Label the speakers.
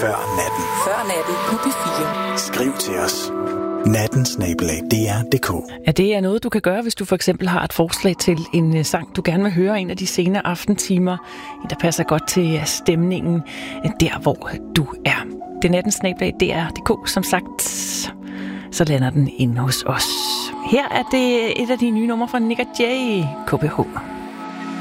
Speaker 1: Før natten.
Speaker 2: Før natten på P4.
Speaker 1: Skriv til os. natten@dr.dk.
Speaker 3: Ja, det er noget, du kan gøre, hvis du for eksempel har et forslag til en sang, du gerne vil høre en af de senere aftentimer. En, der passer godt til stemningen der, hvor du er. Det er natten@dr.dk, som sagt. Så lander den inde hos os. Her er det et af de nye numre fra Nick & Jay, KBH.